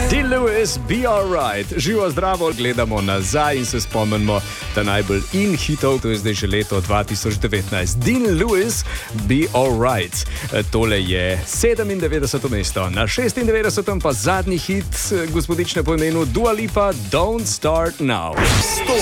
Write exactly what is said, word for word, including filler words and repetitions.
Dean Lewis, Be Alright. Živo zdravo, gledamo nazaj in se spomnimo ta najbolj in hitov, to je zdaj že leto dva tisoč devetnajst. Dean Lewis, Be Alright. Tole je sedemindevetdeseto mesto. Na šestindevetdesetem pa zadnji hit gospodične po imenu Dua Lipa, Don't Start Now.